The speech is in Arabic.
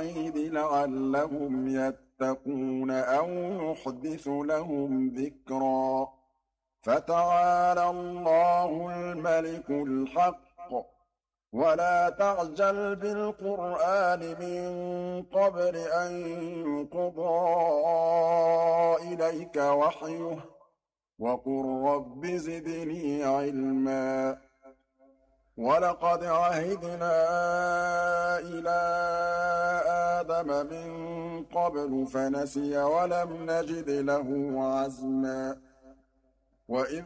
الوعيد لعلهم يتقون أو يحدث لهم ذكرا فتعالى الله الملك الحق ولا تعجل بالقرآن من قبل أن يقضى إليك وحيه وقل رب زدني علما ولقد عهدنا إلى آدم من قبل فنسي ولم نجد له عزما وإذ